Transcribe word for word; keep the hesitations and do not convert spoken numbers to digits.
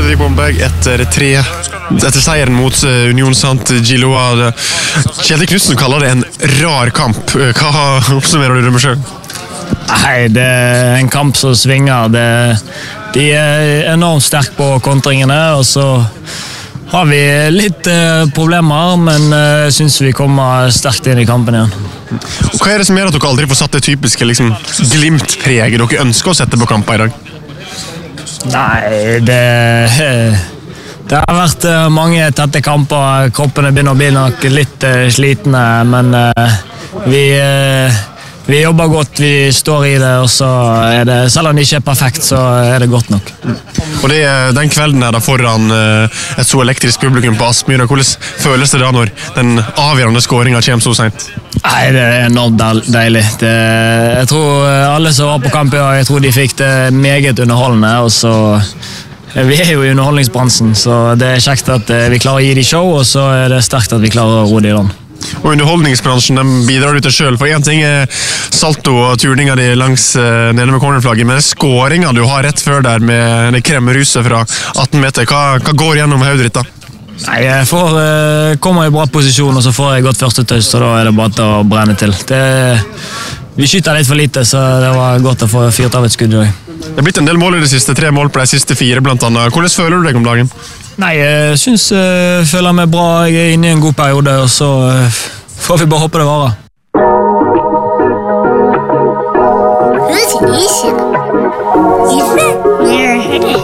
Fredrik Bomberg etter tre etter seieren mot Union Sant Giloa. Kjetil Knudsen kaller det en rar kamp. Hva oppsummerer du det med selv? Nei, det er en kamp som svinger. Det, de er enormt sterke på kontringene, og så har vi litt eh, problemer, men jeg eh, synes vi kommer sterkt inn i kampen igjen. Og hva er det som gjør at dere aldri får satt det typiske liksom, glimt-preget dere ønsker å sette på kamper i dag? Nei, det, det har vært eh, mange tette kamper. Kroppene begynner å bli nok litt eh, slitne, men eh, vi... Eh, Vi jobber godt, vi står i det, og så er det, selv om det ikke er perfekt, så er det godt nok. Og det er den kvelden her da foran et så elektrisk publikum på Aspmyra. Hvordan føles det da når den avgjørende skåringen kommer så sent? Nei, det er enormt deilig. Det, jeg tror alle som var på kamp i dag, jeg tror de fikk det meget underholdende, og så... Vi er jo i underholdningsbransjen, så det er kjekt at vi klarer å gi de show, og så er det sterkt at vi klarer å ro de i land. Og underholdningsbransjen den bidrar du til selv, for en ting er salto og turninga di langs uh, nede med cornerflagget, men skåringa du har rett før der med det kremmeruset fra atten meter, hva, hva går gjennom hodet ditt da? Nei, jeg får, uh, kommer i bra posisjon, og så får jeg godt første tøys, og da er det bare til å brenne til. Det, vi skyter litt for lite, så det var godt å få fyrt av et skudd. Det er blitt en del mål i det siste, tre mål på de siste fire blant annet. Hvordan føler du deg om dagen? Nei, jeg synes jeg føler meg bra. Jeg er inne i en god periode, og så får vi bare håpe det varer. Who's Nisha? You from? Never heard it.